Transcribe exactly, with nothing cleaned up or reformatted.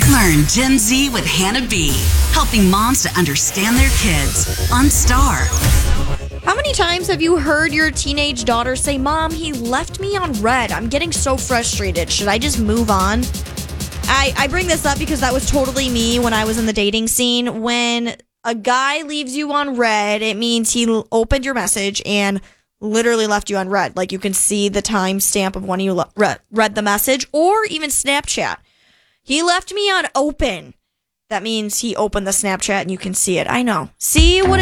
Learn Gen Z with Hannah B. Helping moms to understand their kids on Star. How many times have you heard your teenage daughter say, "Mom, he left me on red. I'm getting so frustrated. Should I just move on?" I, I bring this up because that was totally me when I was in the dating scene. When a guy leaves you on red, it means he l- opened your message and literally left you on red. Like, you can see the timestamp of when you le- read, read the message, or even Snapchat. He left me on open. That means he opened the Snapchat and you can see it. I know. See what